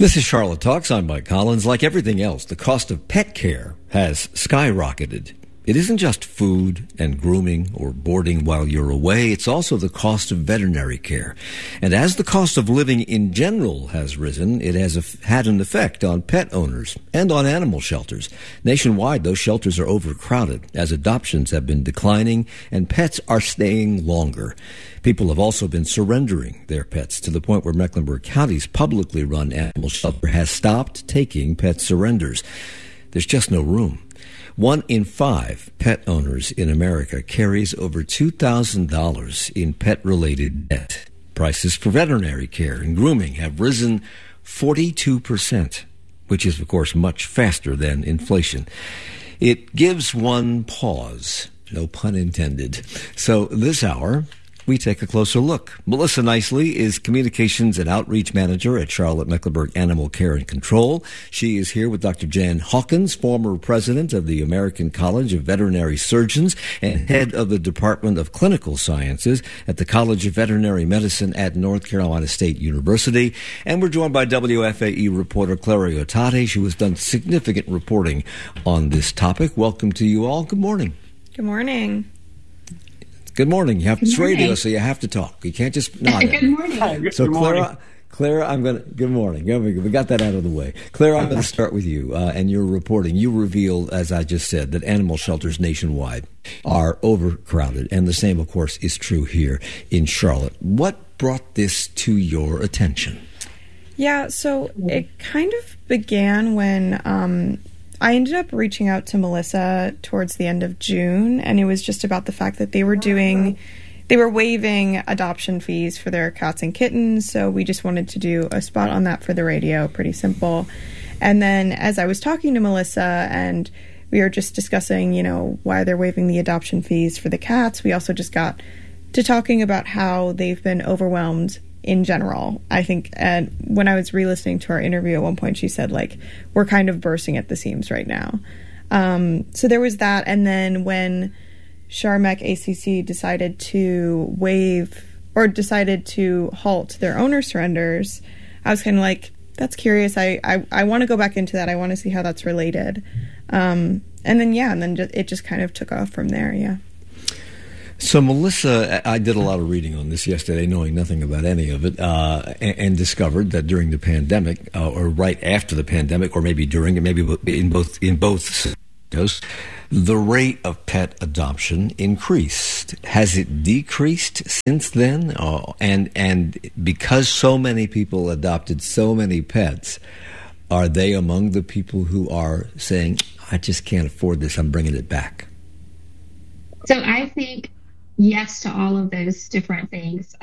This is Charlotte Talks. I'm Mike Collins. Like everything else, the cost of pet care has skyrocketed. It isn't just food and grooming or boarding while you're away. It's also the cost of veterinary care. And as the cost of living in general has risen, it has had an effect on pet owners and on animal shelters. Nationwide, those shelters are overcrowded as adoptions have been declining and pets are staying longer. People have also been surrendering their pets to the point where Mecklenburg County's publicly run animal shelter has stopped taking pet surrenders. There's just no room. 1 in 5 pet owners in America carries over $2,000 in pet-related debt. Prices for veterinary care and grooming have risen 42%, which is, of course, much faster than inflation. It gives one pause, no pun intended. So this hour, we take a closer look. Melissa Nicely is Communications and Outreach Manager at Charlotte-Mecklenburg Animal Care and Control. She is here with Dr. Jan Hawkins, former president of the American College of Veterinary Surgeons and head of the Department of Clinical Sciences at the College of Veterinary Medicine at North Carolina State University. And we're joined by WFAE reporter Clara Otate, who has done significant reporting on this topic. Welcome to you all. Good morning. Good morning. Good morning. It's radio, so you have to talk. You can't just nod. Good morning. So, Clara, I'm going to. Good morning. We got that out of the way. Clara, I'm going to start with you and your reporting. You revealed, as I just said, that animal shelters nationwide are overcrowded, and the same, of course, is true here in Charlotte. What brought this to your attention? Yeah, so it kind of began when I ended up reaching out to Melissa towards the end of June, and it was just about the fact that they were waiving adoption fees for their cats and kittens, so we just wanted to do a spot on that for the radio, pretty simple. And then as I was talking to Melissa and we were just discussing, why they're waiving the adoption fees for the cats, we also just got to talking about how they've been overwhelmed in general. I think, and when I was re-listening to our interview at one point, she said, we're kind of bursting at the seams right now. So there was that. And then when Charmec ACC decided to halt their owner surrenders, I was kind of like, that's curious. I want to go back into that. I want to see how that's related. And then it just kind of took off from there. Yeah. So, Melissa, I did a lot of reading on this yesterday, knowing nothing about any of it, and discovered that during the pandemic, or right after the pandemic, or maybe during it, maybe in both scenarios, the rate of pet adoption increased. Has it decreased since then? And because so many people adopted so many pets, are they among the people who are saying, I just can't afford this, I'm bringing it back? So I think yes to all of those different things.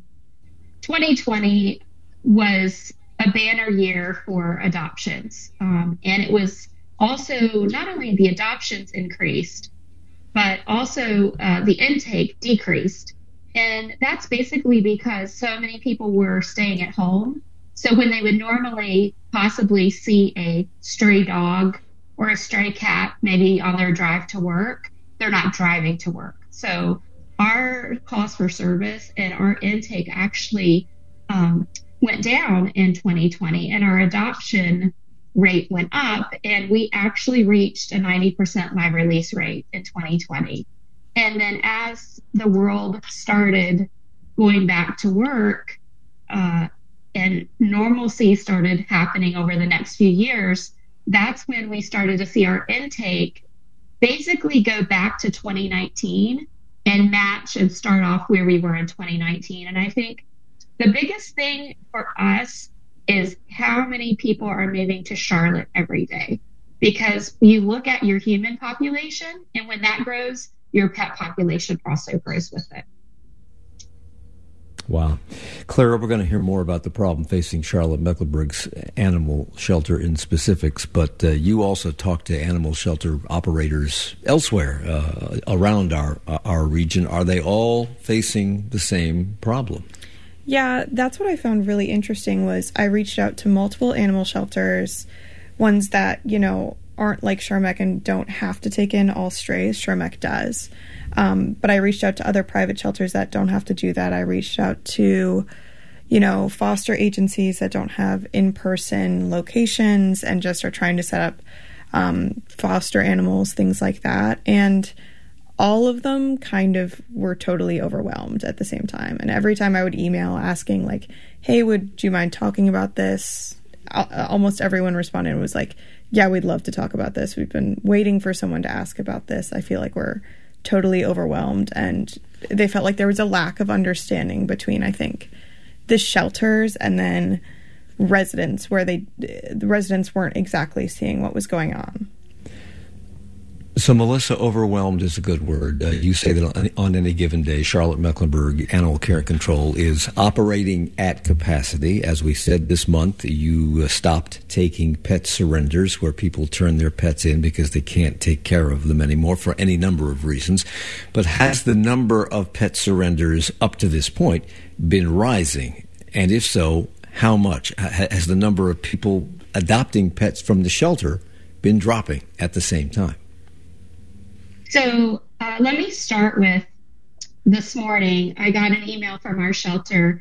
2020 was a banner year for adoptions. And it was also not only the adoptions increased, but also the intake decreased. And that's basically because so many people were staying at home. So when they would normally possibly see a stray dog or a stray cat, maybe on their drive to work, they're not driving to work. So our cost for service and our intake actually went down in 2020, and our adoption rate went up, and we actually reached a 90% live release rate in 2020. And then as the world started going back to work and normalcy started happening over the next few years, that's when we started to see our intake basically go back to 2019 and match and start off where we were in 2019. And I think the biggest thing for us is how many people are moving to Charlotte every day. Because you look at your human population, and when that grows, your pet population also grows with it. Wow. Clara, we're going to hear more about the problem facing Charlotte-Mecklenburg's animal shelter in specifics, but you also talk to animal shelter operators elsewhere around our region. Are they all facing the same problem? Yeah, that's what I found really interesting was I reached out to multiple animal shelters, ones that, aren't like Charmec and don't have to take in all strays. Charmec does. But I reached out to other private shelters that don't have to do that. I reached out to, foster agencies that don't have in-person locations and just are trying to set up foster animals, things like that. And all of them kind of were totally overwhelmed at the same time. And every time I would email asking like, hey, would you mind talking about this? Almost everyone responded and was like, yeah, we'd love to talk about this. We've been waiting for someone to ask about this. I feel like we're totally overwhelmed. And they felt like there was a lack of understanding between, I think, the shelters and then residents, where the residents weren't exactly seeing what was going on. So, Melissa, overwhelmed is a good word. You say that on any given day, Charlotte-Mecklenburg Animal Care Control is operating at capacity. As we said this month, you stopped taking pet surrenders where people turn their pets in because they can't take care of them anymore for any number of reasons. But has the number of pet surrenders up to this point been rising? And if so, how much? Has the number of people adopting pets from the shelter been dropping at the same time? So let me start with this morning. I got an email from our shelter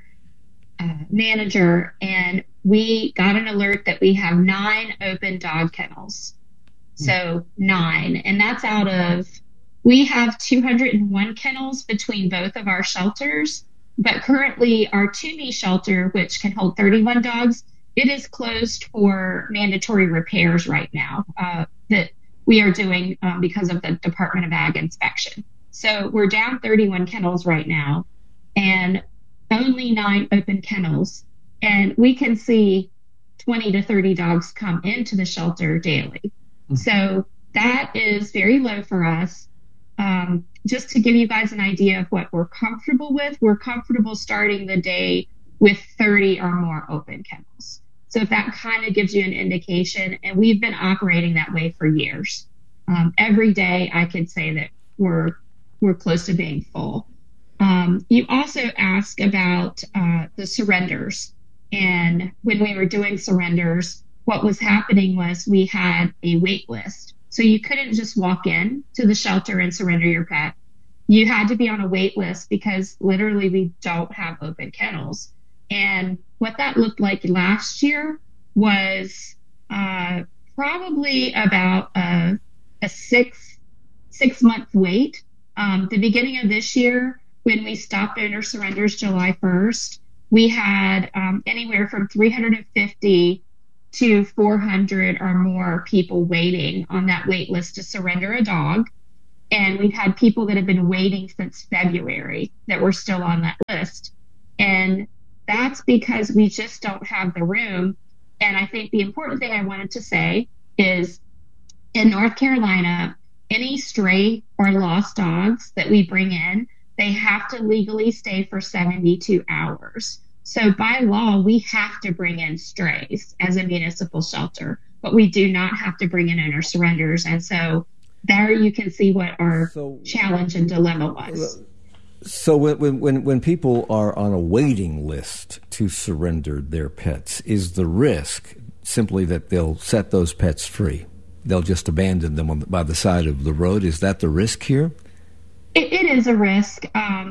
manager, and we got an alert that we have 9 open dog kennels. So 9. And that's out of, we have 201 kennels between both of our shelters. But currently our Toomey shelter, which can hold 31 dogs, it is closed for mandatory repairs right now that we are doing because of the Department of Ag inspection. So we're down 31 kennels right now and only 9 open kennels. And we can see 20 to 30 dogs come into the shelter daily. Mm-hmm. So that is very low for us. Just to give you guys an idea of what we're comfortable with, we're comfortable starting the day with 30 or more open kennels. So if that kind of gives you an indication, and we've been operating that way for years. Every day I could say that we're close to being full. You also ask about the surrenders. And when we were doing surrenders, what was happening was we had a wait list. So you couldn't just walk in to the shelter and surrender your pet. You had to be on a wait list because literally we don't have open kennels. And what that looked like last year was probably about a 6-month wait. The beginning of this year, when we stopped owner surrenders July 1st, we had anywhere from 350 to 400 or more people waiting on that wait list to surrender a dog. And we've had people that have been waiting since February that were still on that list. And that's because we just don't have the room. And I think the important thing I wanted to say is in North Carolina, any stray or lost dogs that we bring in, they have to legally stay for 72 hours. So by law, we have to bring in strays as a municipal shelter, but we do not have to bring in owner surrenders. And so there you can see what our challenge and dilemma was. So when people are on a waiting list to surrender their pets, is the risk simply that they'll set those pets free? They'll just abandon them by the side of the road? Is that the risk here? It is a risk.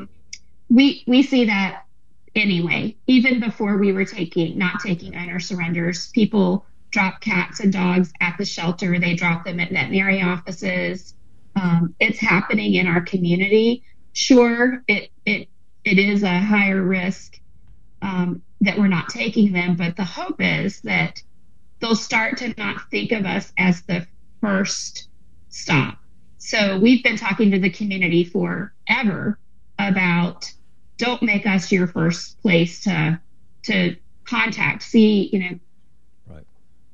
We see that anyway. Even before we were not taking owner surrenders, people drop cats and dogs at the shelter. They drop them at veterinary offices. It's happening in our community. Sure, it is a higher risk that we're not taking them, but the hope is that they'll start to not think of us as the first stop. So we've been talking to the community forever about don't make us your first place to contact. See, right.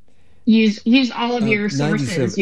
Use all of your sources.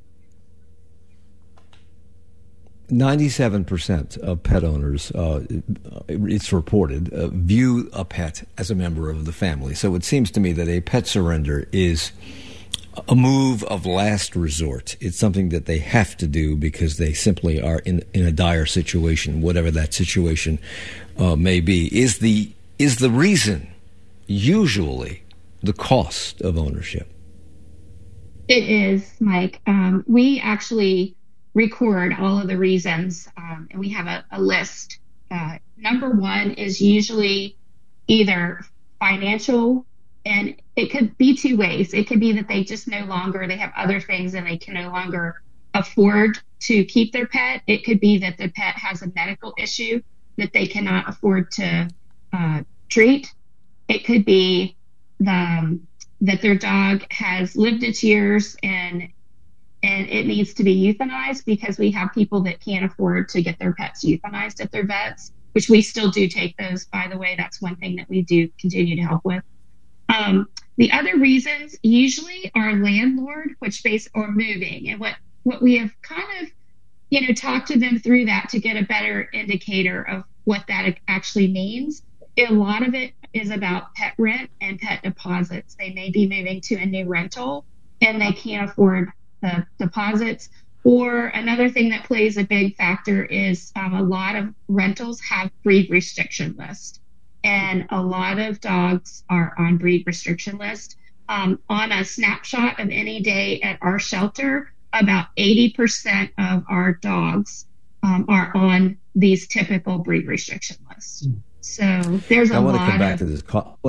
97% of pet owners, it's reported, view a pet as a member of the family. So it seems to me that a pet surrender is a move of last resort. It's something that they have to do because they simply are in a dire situation, whatever that situation may be. Is the reason usually the cost of ownership? It is, Mike. We actually record all of the reasons, and we have a list. Number one is usually either financial, and it could be two ways. It could be that they just they have other things and they can no longer afford to keep their pet. It could be that the pet has a medical issue that they cannot afford to treat. It could be that their dog has lived its years and it needs to be euthanized, because we have people that can't afford to get their pets euthanized at their vets, which we still do take those, by the way. That's one thing that we do continue to help with. The other reasons usually are landlord, or moving. And what we have kind of, talked to them through that to get a better indicator of what that actually means. A lot of it is about pet rent and pet deposits. They may be moving to a new rental and they can't afford the deposits. Or another thing that plays a big factor is a lot of rentals have breed restriction lists. And a lot of dogs are on breed restriction list. On a snapshot of any day at our shelter, about 80% of our dogs are on these typical breed restriction lists. So there's a lot. I want to come back to this.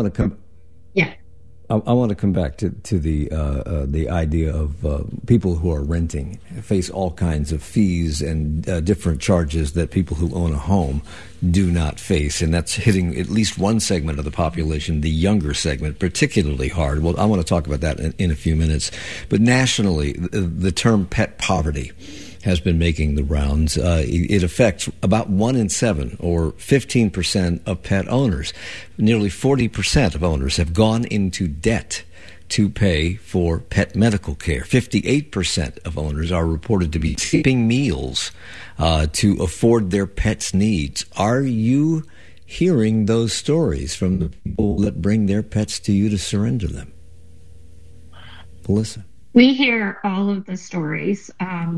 I want to come back to the idea of people who are renting face all kinds of fees and different charges that people who own a home do not face, and that's hitting at least one segment of the population, the younger segment, particularly hard. Well, I want to talk about that in a few minutes. But nationally, the term pet poverty has been making the rounds. It affects about 1 in 7, or 15% of pet owners. Nearly 40% of owners have gone into debt to pay for pet medical care. 58% of owners are reported to be skipping meals to afford their pets' needs. Are you hearing those stories from the people that bring their pets to you to surrender them? Melissa? We hear all of the stories.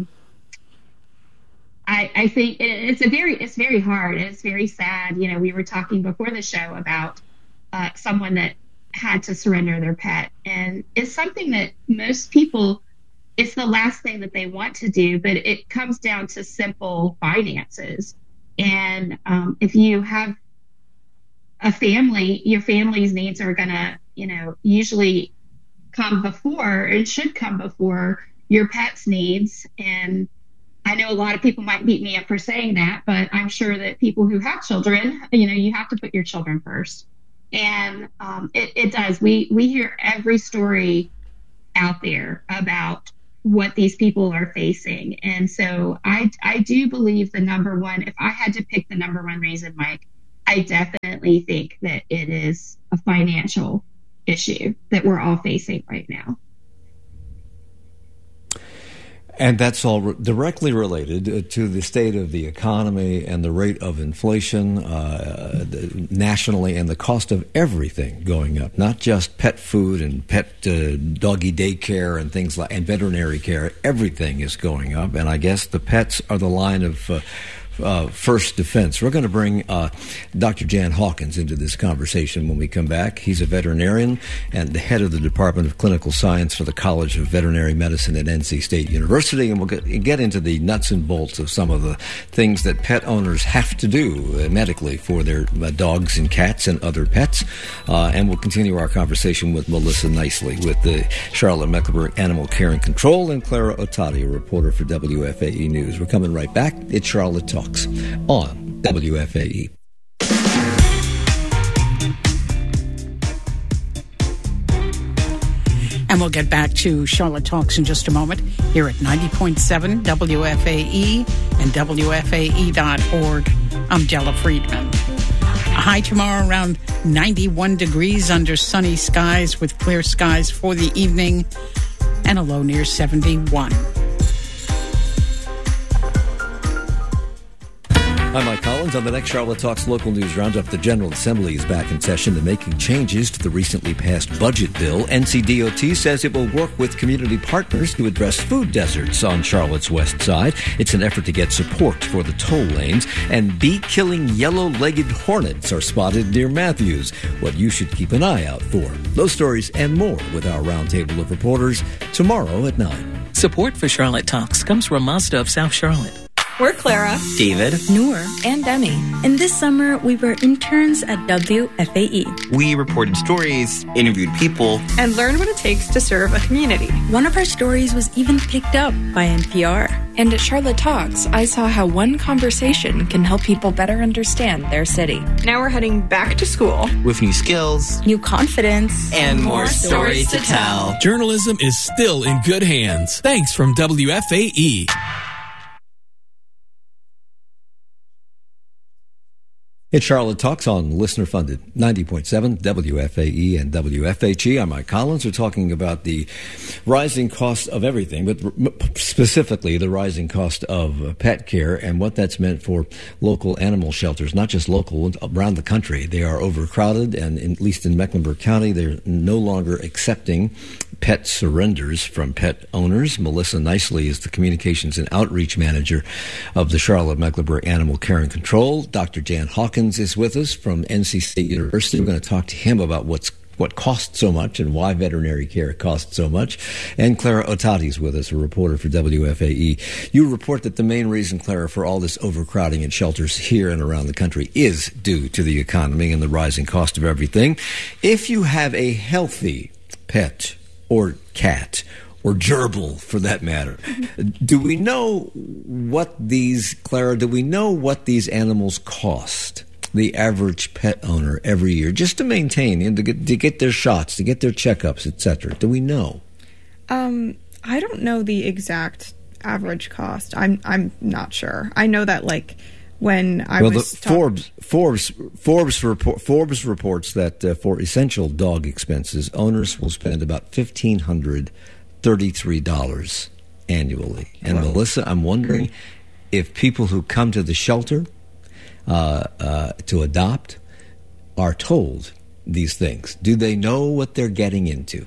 I think it's very hard. It's very sad. We were talking before the show about someone that had to surrender their pet, and it's something that most people, it's the last thing that they want to do, but it comes down to simple finances. And if you have a family, your family's needs are gonna, usually come before, and should come before, your pet's needs. And I know a lot of people might beat me up for saying that, but I'm sure that people who have children, you have to put your children first. And it does. We hear every story out there about what these people are facing. And so I do believe the number one, if I had to pick the number one reason, Mike, I definitely think that it is a financial issue that we're all facing right now. And that's all directly related to the state of the economy and the rate of inflation nationally, and the cost of everything going up, not just pet food and pet doggy daycare and things like, and veterinary care. Everything is going up, and I guess the pets are the line of first defense. We're going to bring Dr. Jan Hawkins into this conversation when we come back. He's a veterinarian and the head of the Department of Clinical Science for the College of Veterinary Medicine at NC State University, and we'll get into the nuts and bolts of some of the things that pet owners have to do medically for their dogs and cats and other pets. And we'll continue our conversation with Melissa Nicely with the Charlotte-Mecklenburg Animal Care and Control, and Clara Ottati, a reporter for WFAE News. We're coming right back. It's Charlotte Talks on WFAE. And we'll get back to Charlotte Talks in just a moment here at 90.7 WFAE and WFAE.org. I'm Della Friedman. A high tomorrow around 91 degrees under sunny skies with clear skies for the evening, and a low near 71. I'm Mike Collins. On the next Charlotte Talks Local News Roundup, the General Assembly is back in session and making changes to the recently passed budget bill. NCDOT says it will work with community partners to address food deserts on Charlotte's west side. It's an effort to get support for the toll lanes. And bee-killing yellow-legged hornets are spotted near Matthews. What you should keep an eye out for. Those stories and more with our roundtable of reporters tomorrow at 9. Support for Charlotte Talks comes from Mazda of South Charlotte. We're Clara, David, Noor, and Demi. And this summer, we were interns at WFAE. we reported stories, interviewed people, And learn what it takes to serve a community. One of our stories was even picked up by NPR. And at Charlotte Talks, I saw how one conversation can help people better understand their city. Now we're heading back to school. with new skills, New confidence. and more stories to tell. Journalism is still in good hands. Thanks from WFAE. It's Charlotte Talks on listener-funded 90.7 WFAE and WFHE. I'm Mike Collins. We're talking about the rising cost of everything, but specifically the rising cost of pet care and what that's meant for local animal shelters, not just local, around the country. They are overcrowded, and at least in Mecklenburg County, they're no longer accepting pet surrenders from pet owners. Melissa Nicely is the Communications and Outreach Manager of the Charlotte-Mecklenburg Animal Care and Control. Dr. Jan Hawkins is with us from NC State University. We're going to talk to him about what costs so much and why veterinary care costs so much. And Clara Otati is with us, a reporter for WFAE. You report that the main reason, Clara, for all this overcrowding in shelters here and around the country is due to the economy and the rising cost of everything. If you have a healthy pet or cat, or gerbil for that matter, do we know what these, Clara, do we know what these animals cost the average pet owner every year just to maintain and to get their shots, to get their checkups, etc.? Do we know? I don't know the exact average cost. I'm not sure. I know that when I was Forbes reports that for essential dog expenses, owners will spend about $1,533 annually. And wow. Melissa, I'm wondering if people who come to the shelter to adopt are told these things. Do they know what they're getting into?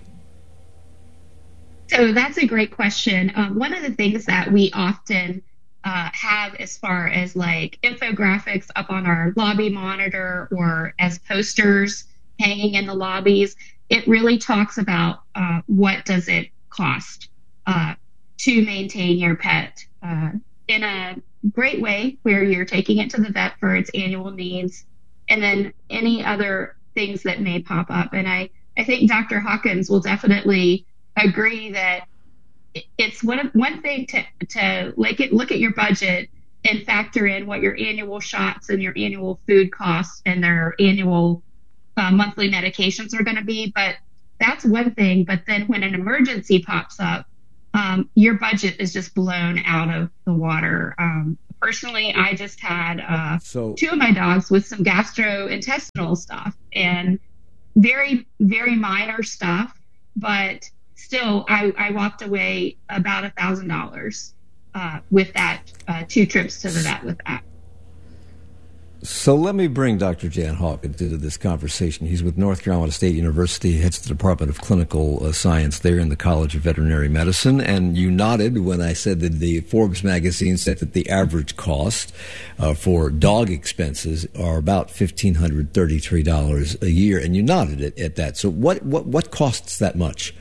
So that's a great question. One of the things that we often have as far as infographics up on our lobby monitor or as posters hanging in the lobbies, it really talks about what does it cost to maintain your pet in a great way, where you're taking it to the vet for its annual needs, and then any other things that may pop up. And I think Dr. Hawkins will definitely agree that it's one thing to look at your budget and factor in what your annual shots and your annual food costs and their annual monthly medications are going to be. But that's one thing. But then when an emergency pops up, your budget is just blown out of the water. Personally, I just had two of my dogs with some gastrointestinal stuff, and very, very minor stuff, but still, I walked away about $1,000 with that, 2 trips to the vet with that. So let me bring Dr. Jan Hawkins into this conversation. He's with North Carolina State University, heads the Department of Clinical Science there in the College of Veterinary Medicine. And you nodded when I said that the Forbes magazine said that the average cost for dog expenses are about $1,533 a year, and you nodded at that. So what costs that much?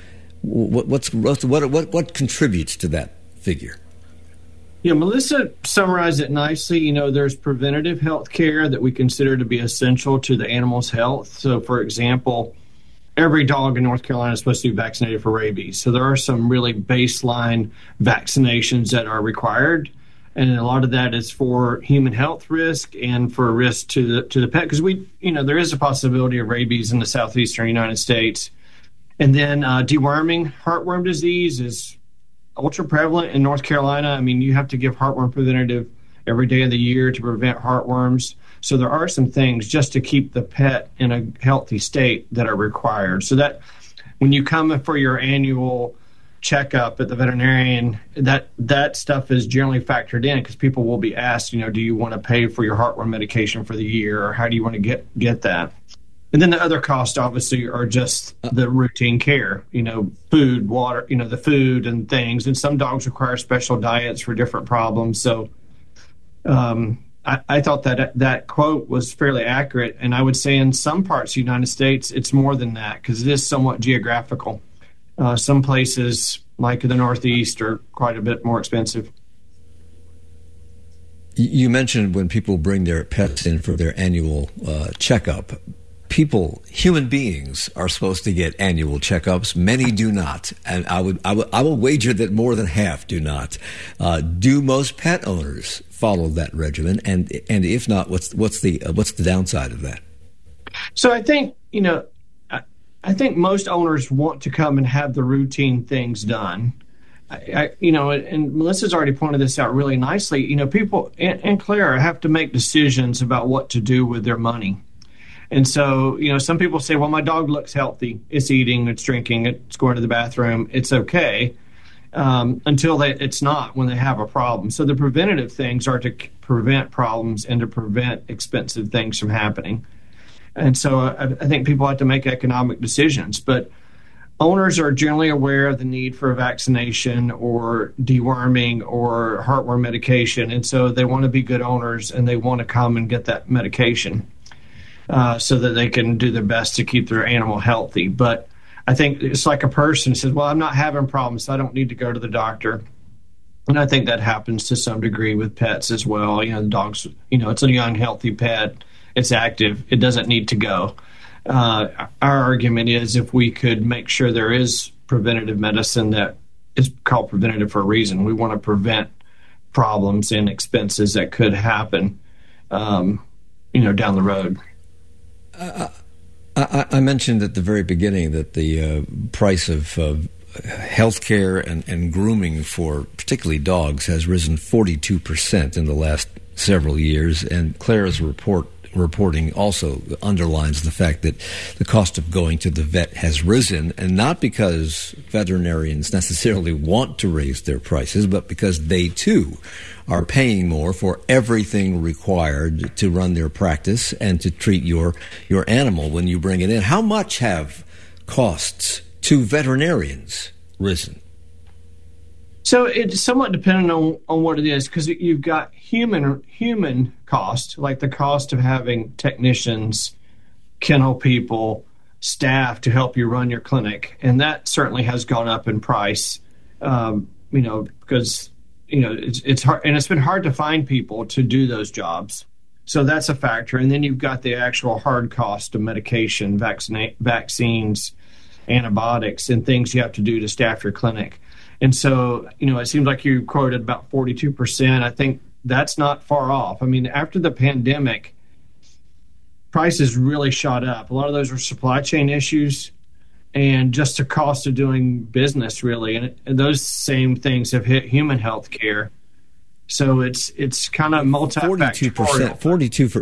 What contributes to that figure? Yeah, Melissa summarized it nicely. There's preventative health care that we consider to be essential to the animal's health. So, for example, every dog in North Carolina is supposed to be vaccinated for rabies. So there are some really baseline vaccinations that are required. And a lot of that is for human health risk and for risk to the pet, because there is a possibility of rabies in the southeastern United States. And then deworming, heartworm disease is ultra prevalent in North Carolina. I mean, you have to give heartworm preventative every day of the year to prevent heartworms. So there are some things just to keep the pet in a healthy state that are required. So that when you come for your annual checkup at the veterinarian, that stuff is generally factored in, because people will be asked, do you want to pay for your heartworm medication for the year, or how do you want to get that? And then the other costs, obviously, are just the routine care, food, water, the food and things. And some dogs require special diets for different problems. So I thought that quote was fairly accurate. And I would say in some parts of the United States, it's more than that, because it is somewhat geographical. Some places, like in the Northeast, are quite a bit more expensive. You mentioned when people bring their pets in for their annual checkup. Human beings are supposed to get annual checkups. Many do not, and I will wager that more than half do not. Do most pet owners follow that regimen? And if not, what's the downside of that? So I think I think most owners want to come and have the routine things done. And Melissa's already pointed this out really nicely. People and Claire have to make decisions about what to do with their money. And so, some people say, well, my dog looks healthy. It's eating, it's drinking, it's going to the bathroom. It's okay until it's not when they have a problem. So the preventative things are to prevent problems and to prevent expensive things from happening. And so I think people have to make economic decisions. But owners are generally aware of the need for a vaccination or deworming or heartworm medication. And so they want to be good owners and they want to come and get that medication. So that they can do their best to keep their animal healthy. But I think it's like a person says, well, I'm not having problems, so I don't need to go to the doctor. And I think that happens to some degree with pets as well. The dogs, it's a young, healthy pet. It's active. It doesn't need to go. Our argument is if we could make sure there is preventative medicine that is called preventative for a reason. We want to prevent problems and expenses that could happen, down the road. I mentioned at the very beginning that the price of health care and grooming for particularly dogs has risen 42% in the last several years, and Claire's reporting also underlines the fact that the cost of going to the vet has risen, and not because veterinarians necessarily want to raise their prices, but because they too are paying more for everything required to run their practice and to treat your animal when you bring it in. How much have costs to veterinarians risen? So it's somewhat dependent on what it is, because you've got human cost, like the cost of having technicians, kennel people, staff to help you run your clinic, and that certainly has gone up in price. Because it's hard, and it's been hard to find people to do those jobs. So that's a factor, and then you've got the actual hard cost of medication, vaccines, antibiotics, and things you have to do to staff your clinic. And so, it seems like you quoted about 42%. I think that's not far off. I mean, after the pandemic, prices really shot up. A lot of those were supply chain issues and just the cost of doing business, really. And those same things have hit human health care. So it's kind of multifactorial.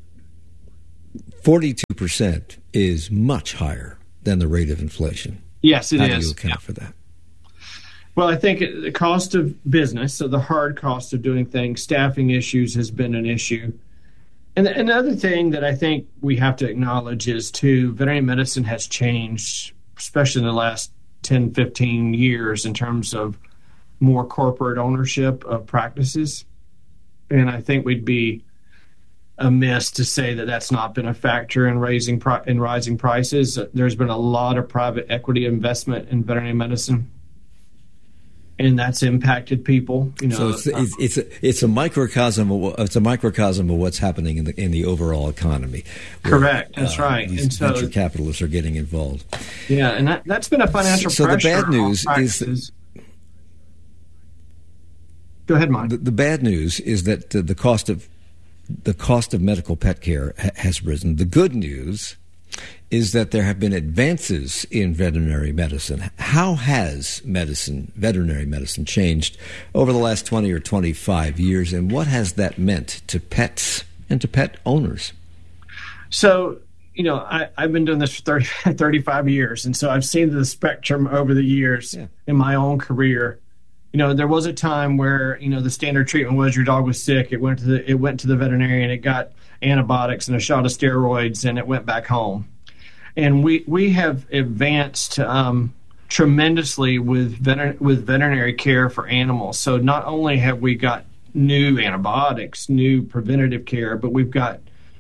42% is much higher than the rate of inflation. Yes, it is. How do you account for that? Well, I think the cost of business, so the hard cost of doing things, staffing issues has been an issue. And another thing that I think we have to acknowledge is, too, veterinary medicine has changed, especially in the last 10, 15 years in terms of more corporate ownership of practices. And I think we'd be amiss to say that that's not been a factor in rising prices. There's been a lot of private equity investment in veterinary medicine, and that's impacted people. So it's a microcosm of what's happening in the overall economy. Correct. That's right. These venture capitalists are getting involved. Yeah, and that's been a financial pressure. So the bad news is. Go ahead, Mike. The bad news is that the cost of medical pet care has risen. The good news is that there have been advances in veterinary medicine. How has veterinary medicine changed over the last 20 or 25 years, and what has that meant to pets and to pet owners? So, I've been doing this for 35 years, and so I've seen the spectrum over the years in my own career. There was a time where, the standard treatment was your dog was sick. It went to the veterinarian. It got antibiotics and a shot of steroids, and it went back home. And we have advanced tremendously with veterinary care for animals. So not only have we got new antibiotics, new preventative care, but we've got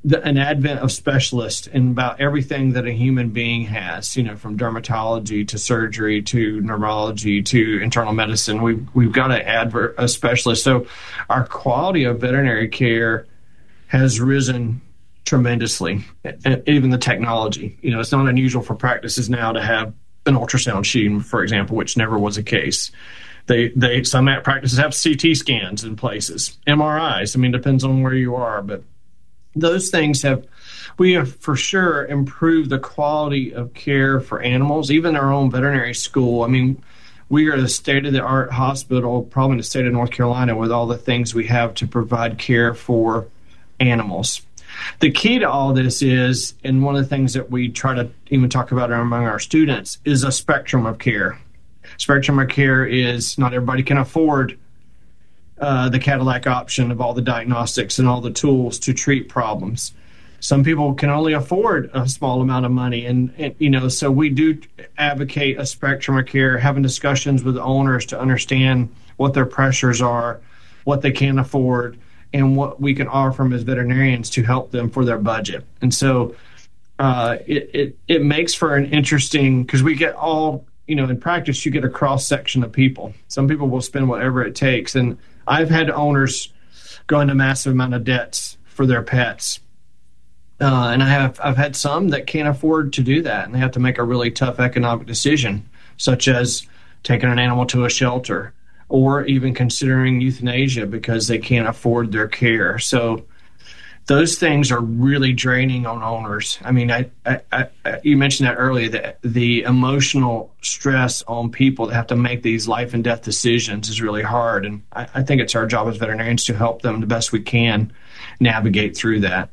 an advent of specialists in about everything that a human being has, from dermatology to surgery to neurology to internal medicine. We've got to add a specialist. So our quality of veterinary care has risen tremendously, even the technology. It's not unusual for practices now to have an ultrasound machine, for example, which never was the case. Some practices have CT scans in places, MRIs. Depends on where you are, but those things we have for sure improved the quality of care for animals, even our own veterinary school. We are the state-of-the-art hospital, probably in the state of North Carolina, with all the things we have to provide care for animals. The key to all this is, and one of the things that we try to even talk about among our students, is a spectrum of care. Spectrum of care is not everybody can afford the Cadillac option of all the diagnostics and all the tools to treat problems. Some people can only afford a small amount of money, and so we do advocate a spectrum of care, having discussions with owners to understand what their pressures are, what they can afford, and what we can offer them as veterinarians to help them for their budget. And so it makes for an interesting, because we get all, in practice, you get a cross section of people. Some people will spend whatever it takes, and I've had owners go into massive amount of debts for their pets. And I've had some that can't afford to do that, and they have to make a really tough economic decision, such as taking an animal to a shelter or even considering euthanasia because they can't afford their care. So those things are really draining on owners. You mentioned that earlier, that the emotional stress on people that have to make these life and death decisions is really hard. And I think it's our job as veterinarians to help them the best we can navigate through that.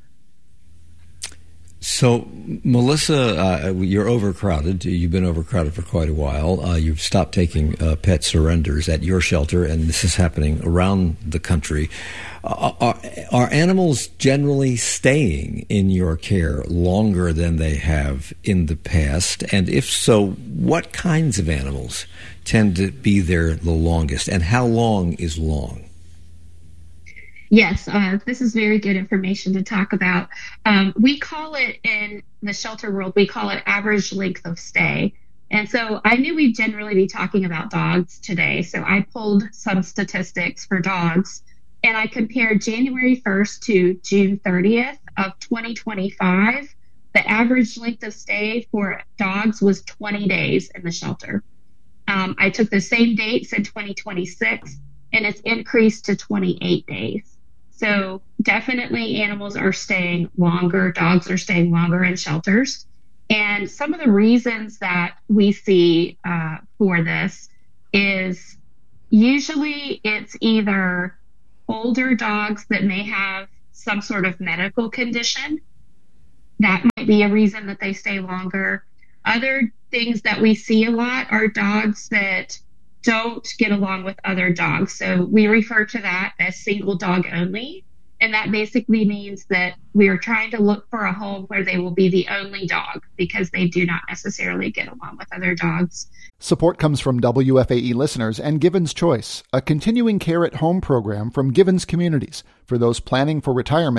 So, Melissa, you're overcrowded. You've been overcrowded for quite a while. You've stopped taking pet surrenders at your shelter, and this is happening around the country. Are animals generally staying in your care longer than they have in the past? And if so, what kinds of animals tend to be there the longest, and how long is long? Yes, this is very good information to talk about. We call it, in the shelter world, we call it average length of stay. And so I knew we'd generally be talking about dogs today. So I pulled some statistics for dogs, and I compared January 1st to June 30th of 2025. The average length of stay for dogs was 20 days in the shelter. I took the same dates in 2026, and it's increased to 28 days. So definitely animals are staying longer. Dogs are staying longer in shelters. And some of the reasons that we see for this is usually it's either older dogs that may have some sort of medical condition. That might be a reason that they stay longer. Other things that we see a lot are dogs that don't get along with other dogs. So we refer to that as single dog only. And that basically means that we are trying to look for a home where they will be the only dog because they do not necessarily get along with other dogs. Support comes from WFAE listeners and Givens Choice, a continuing care at home program from Givens Communities for those planning for retirement